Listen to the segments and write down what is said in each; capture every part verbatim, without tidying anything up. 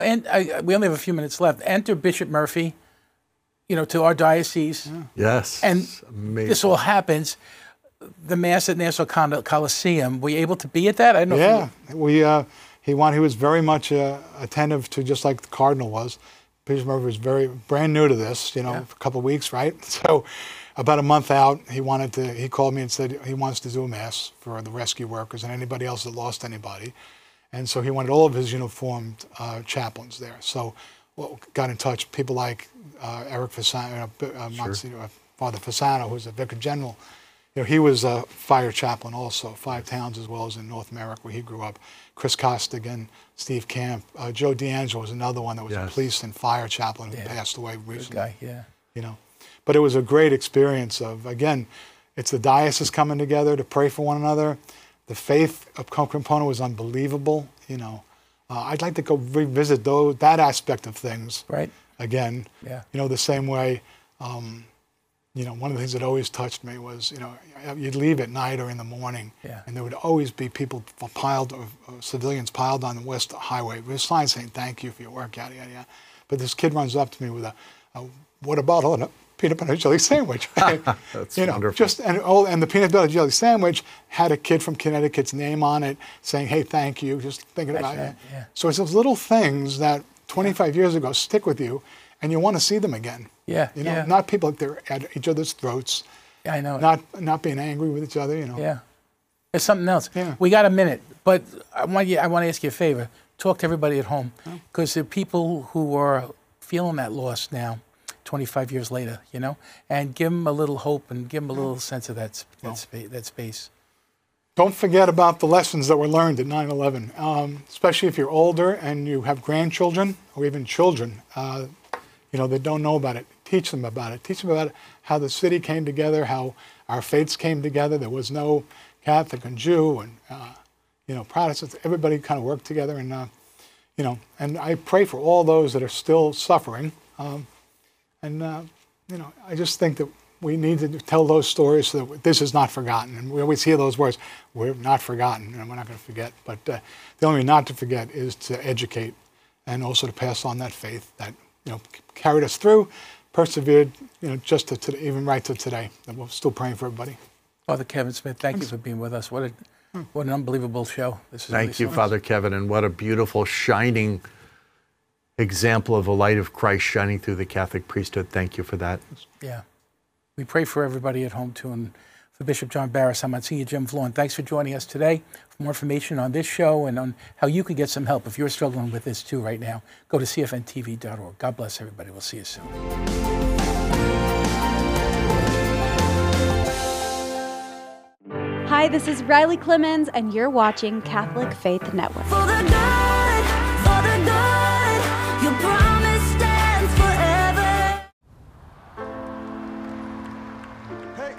And I, we only have a few minutes left. Enter Bishop Murphy, you know, to our diocese. Yeah. Yes. And amazing. This all happens. The Mass at Nassau Coliseum, were you able to be at that? I don't know. Yeah. If you... we, uh, he, wanted, he was very much uh, attentive to, just like the Cardinal was. Bishop Murphy was very brand new to this, you know, yeah. a couple of weeks, right? So about a month out, he wanted to, he called me and said he wants to do a Mass for the rescue workers and anybody else that lost anybody. And so he wanted all of his uniformed uh, chaplains there. So well, got in touch, people like uh, Eric Fasano, uh, Monsignor, sure. uh, Father Fasano, who's a Vicar General. You know, he was a fire chaplain also, five towns as well as in North America where he grew up. Chris Costigan, Steve Camp, uh, Joe D'Angelo was another one that was yes. a police and fire chaplain who yeah. passed away recently. Good guy, yeah. You know, but it was a great experience of, again, it's the diocese coming together to pray for one another. The faith of component was unbelievable. You know, uh, I'd like to go revisit those, that aspect of things. Right. Again. Yeah. You know, the same way. Um, You know, one of the things that always touched me was, you know, you'd leave at night or in the morning, yeah. and there would always be people piled, or, or civilians piled on the West Highway with signs saying, thank you for your work, yada, yada, yada. But this kid runs up to me with a, a water bottle and a peanut butter jelly sandwich. That's you know, wonderful. Just, and, oh, and the peanut butter jelly sandwich had a kid from Connecticut's name on it saying, hey, thank you, just thinking That's about right, it. Yeah. So it's those little things that twenty-five years ago stick with you, and you want to see them again. Yeah, you know, yeah. not people like they're at each other's throats. Yeah, I know. Not not being angry with each other, you know. Yeah, it's something else. Yeah. We got a minute, but I want you. I want to ask you a favor. Talk to everybody at home, because there are people who are feeling that loss now, twenty-five years later. You know, and give them a little hope and give them a little sense of that that, Well, spa- that space. Don't forget about the lessons that were learned at nine eleven, um, especially if you're older and you have grandchildren or even children. Uh, you know, that don't know about it. Teach them about it. Teach them about how the city came together, how our faiths came together. There was no Catholic and Jew and, uh, you know, Protestants. Everybody kind of worked together. And, uh, you know, and I pray for all those that are still suffering. Um, and, uh, you know, I just think that we need to tell those stories so that this is not forgotten. And we always hear those words, we're not forgotten, and we're not going to forget. But uh, the only way not to forget is to educate and also to pass on that faith that, you know, carried us through, persevered, you know, just to, to even right to today. And we're still praying for everybody. Father Kevin Smith, thank Thanks. you for being with us. What a what an unbelievable show. This is Thank really you, so Father nice. Kevin, and what a beautiful, shining example of a light of Christ shining through the Catholic priesthood. Thank you for that. Yeah. We pray for everybody at home, too, and for Bishop John Barris. I'm Monsignor Jim Florin. Thanks for joining us today. For more information on this show and on how you can get some help if you're struggling with this, too, right now, go to C F N T V dot org. God bless everybody. We'll see you soon. Hi, this is Riley Clemens, and you're watching Catholic Faith Network. For the good, for the good, your promise stands forever. Hey.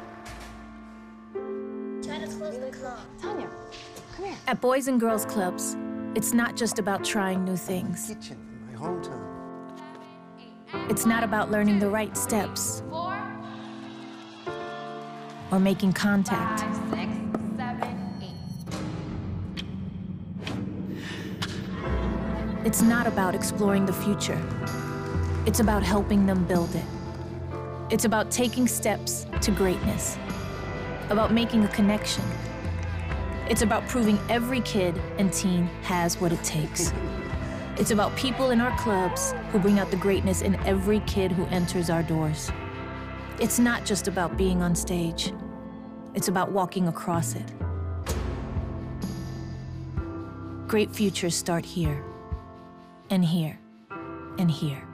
Try to close the club. Tanya, come here. At Boys and Girls Clubs, it's not just about trying new things. Kitchen in my hometown. It's not about learning the right steps Four, or making contact. five, six, seven, eight. It's not about exploring the future. It's about helping them build it. It's about taking steps to greatness, about making a connection. It's about proving every kid and teen has what it takes. It's about people in our clubs who bring out the greatness in every kid who enters our doors. It's not just about being on stage. It's about walking across it. Great futures start here, and here, and here.